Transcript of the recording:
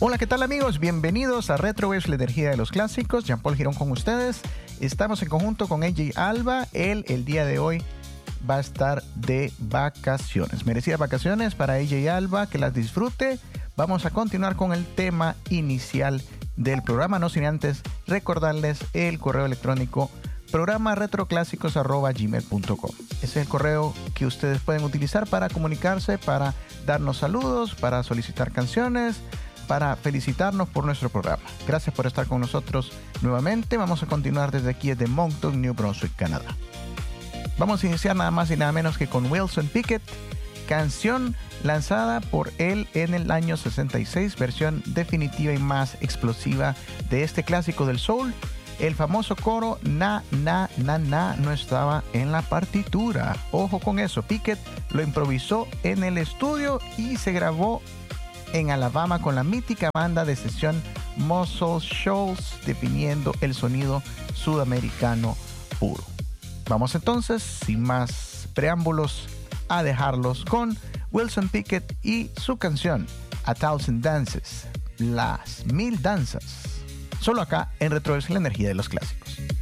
Hola, ¿qué tal amigos? Bienvenidos a Retrowaves, la energía de los clásicos. Jean-Paul Girón con ustedes. Estamos en conjunto con AJ Alba. Él, el día de hoy, va a estar de vacaciones. Merecidas vacaciones para AJ Alba, que las disfrute. Vamos a continuar con el tema inicial del programa, no sin antes recordarles el correo electrónico programa retroclásicos@gmail.com. Ese es el correo que ustedes pueden utilizar para comunicarse, para darnos saludos, para solicitar canciones, para felicitarnos por nuestro programa. Gracias por estar con nosotros nuevamente. Vamos a continuar desde aquí, desde Moncton, New Brunswick, Canadá. Vamos a iniciar nada más y nada menos que con Wilson Pickett, canción lanzada por él en el año 66, versión definitiva y más explosiva de este clásico del soul. El famoso coro na, na, na, na no estaba en la partitura. Ojo con eso, Pickett lo improvisó en el estudio y se grabó en Alabama con la mítica banda de sesión Muscle Shoals, definiendo el sonido sudamericano puro. Vamos entonces, sin más preámbulos, a dejarlos con Wilson Pickett y su canción A Thousand Dances, las 1000 danzas, solo acá en Retrowaves, la energía de los clásicos.